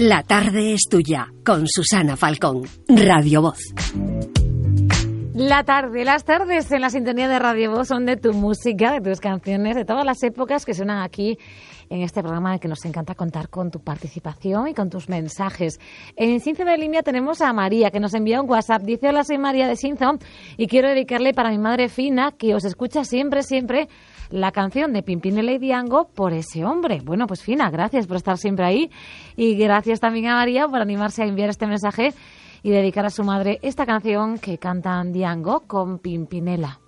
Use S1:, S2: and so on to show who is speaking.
S1: La tarde es tuya, con Susana Falcón, Radio Voz.
S2: Las tardes en la sintonía de Radio Voz son de tu música, de tus canciones, de todas las épocas que suenan aquí en este programa, en el que nos encanta contar con tu participación y con tus mensajes. En Sinzo de Línea tenemos a María, que nos envía un WhatsApp. Dice: hola, soy María de Sinzo y quiero dedicarle para mi madre Fina, que os escucha siempre, la canción de Pimpinela y Diango, Por ese hombre. Bueno, pues Fina, gracias por estar siempre ahí y gracias también a María por animarse a enviar este mensaje y dedicar a su madre esta canción que cantan Diango con Pimpinela.